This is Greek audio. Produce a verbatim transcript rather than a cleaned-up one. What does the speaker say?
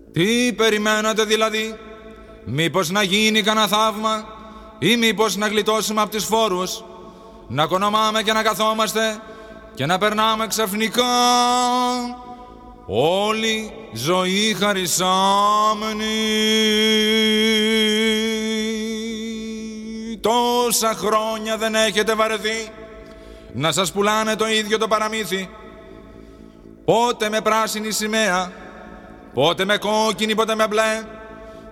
Τι περιμένατε δηλαδή? Μήπως να γίνει κανένα θαύμα ή μήπως να γλιτώσουμε από τις φόρους, να κονομάμε και να καθόμαστε και να περνάμε ξαφνικά όλη ζωή χαρισάμενη? Τόσα χρόνια δεν έχετε βαρεθεί να σας πουλάνε το ίδιο το παραμύθι? Πότε με πράσινη σημαία, πότε με κόκκινη, πότε με μπλε,